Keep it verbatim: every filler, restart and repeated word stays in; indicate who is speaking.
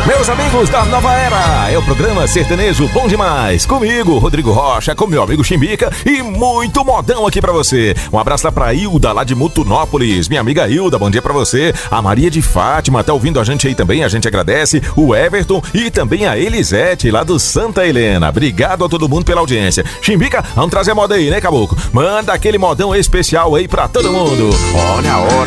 Speaker 1: Meus amigos da Nova Era, é o programa Sertanejo Bom Demais. Comigo, Rodrigo Rocha, com meu amigo Chimbica e muito modão aqui pra você. Um abraço lá pra Hilda, lá de Mutunópolis. Minha amiga Hilda, bom dia pra você. A Maria de Fátima tá ouvindo a gente aí também, a gente agradece. O Everton e também a Elisete, lá do Santa Helena. Obrigado a todo mundo pela audiência. Chimbica, vamos trazer moda aí, né, Caboclo? Manda aquele modão especial aí pra todo mundo. Olha a hora.